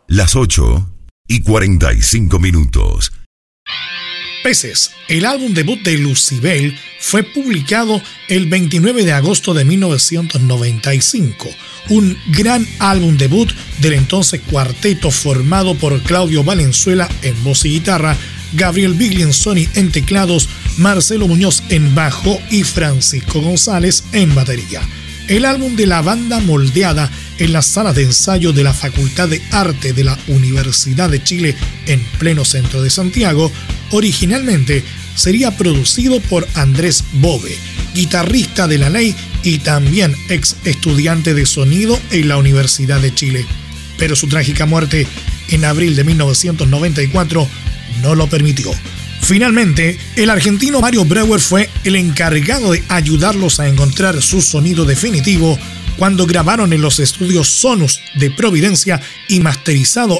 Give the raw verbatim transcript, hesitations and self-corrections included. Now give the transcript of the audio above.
Las ocho y cuarenta y cinco minutos. Peces, el álbum debut de Lucybell, fue publicado el veintinueve de agosto de mil novecientos noventa y cinco. Un gran álbum debut del entonces cuarteto formado por Claudio Valenzuela en voz y guitarra, Gabriel Biglianzoni en teclados, Marcelo Muñoz en bajo y Francisco González en batería. El álbum de la banda moldeada en las salas de ensayo de la Facultad de Arte de la Universidad de Chile en pleno centro de Santiago, originalmente sería producido por Andrés Bove, guitarrista de La Ley y también ex estudiante de sonido en la Universidad de Chile. Pero su trágica muerte en abril de mil novecientos noventa y cuatro no lo permitió. Finalmente, el argentino Mario Breuer fue el encargado de ayudarlos a encontrar su sonido definitivo cuando grabaron en los estudios Sonus de Providencia y masterizado